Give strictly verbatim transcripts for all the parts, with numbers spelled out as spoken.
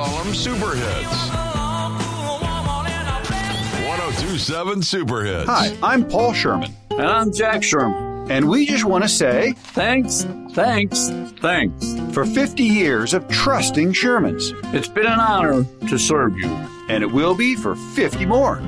call them super hits. one oh two point seven Super Hits. Hi, I'm Paul Sherman. And I'm Jack Sherman. And we just want to say thanks, thanks, thanks for fifty years of trusting Shermans. It's been an honor to serve you. And it will be for fifty more.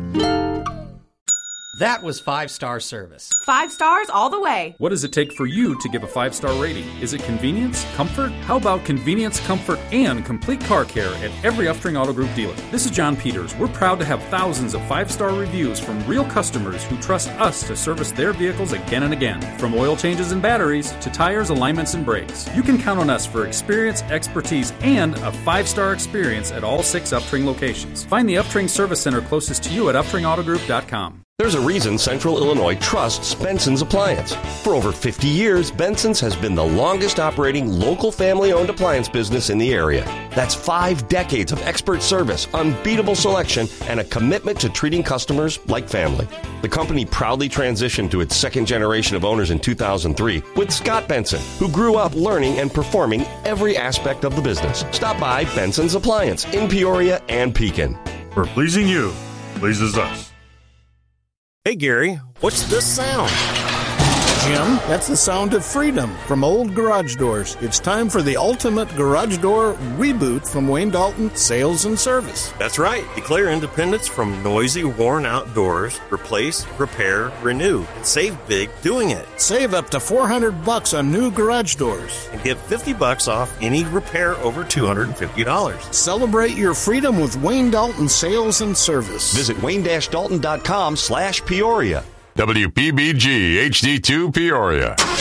That was five-star service. Five stars all the way. What does it take for you to give a five-star rating? Is it convenience? Comfort? How about convenience, comfort, and complete car care at every Uftring Auto Group dealer? This is John Peters. We're proud to have thousands of five-star reviews from real customers who trust us to service their vehicles again and again. From oil changes and batteries to tires, alignments, and brakes. You can count on us for experience, expertise, and a five-star experience at all six Uftring locations. Find the Uftring Service Center closest to you at uftring auto group dot com. There's a reason Central Illinois trusts Benson's Appliance. For over fifty years, Benson's has been the longest operating local family-owned appliance business in the area. That's five decades of expert service, unbeatable selection, and a commitment to treating customers like family. The company proudly transitioned to its second generation of owners in two thousand three with Scott Benson, who grew up learning and performing every aspect of the business. Stop by Benson's Appliance in Peoria and Pekin. For pleasing you, pleases us. Hey, Gary, what's this sound? Jim, that's the sound of freedom from Old Garage Doors. It's time for the ultimate garage door reboot from Wayne Dalton Sales and Service. That's right. Declare independence from noisy, worn-out doors. Replace, repair, renew, and save big doing it. Save up to four hundred bucks on new garage doors. And get fifty bucks off any repair over two hundred fifty dollars. Celebrate your freedom with Wayne Dalton Sales and Service. Visit wayne dash dalton dot com slash Peoria. W P B G H D two Peoria. one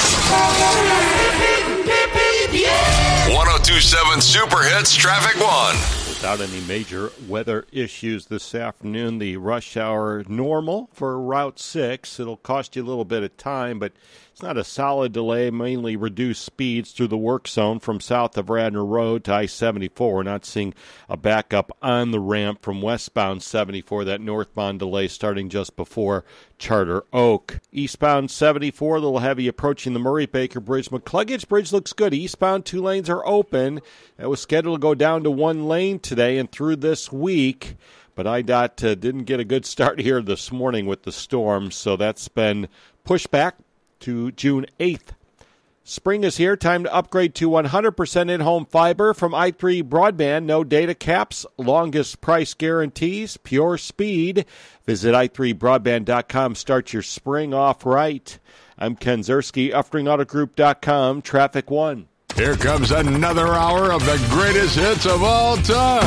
oh two point seven Super Hits Traffic One. Without any major weather issues this afternoon, the rush hour normal for Route six. It'll cost you a little bit of time, but it's not a solid delay, mainly reduced speeds through the work zone from south of Radnor Road to I seventy-four. We're not seeing a backup on the ramp from westbound seventy-four, that northbound delay starting just before Charter Oak. Eastbound seventy-four, a little heavy approaching the Murray Baker Bridge. McCluggage Bridge looks good. Eastbound two lanes are open. It was scheduled to go down to one lane today and through this week, but I D O T uh, didn't get a good start here this morning with the storm, so that's been pushed back to June eighth. Spring is here. Time to upgrade to one hundred percent in-home fiber from i three Broadband. No data caps, longest price guarantees, pure speed. Visit i three broadband dot com. Start your spring off right. I'm Ken Zerski, uftring auto group dot com, Traffic One. Here comes another hour of the greatest hits of all time.